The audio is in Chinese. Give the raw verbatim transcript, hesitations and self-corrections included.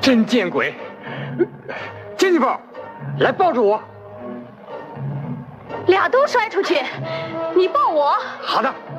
真见鬼！进去吧，来抱住我。 俩都摔出去，你抱我。 好的。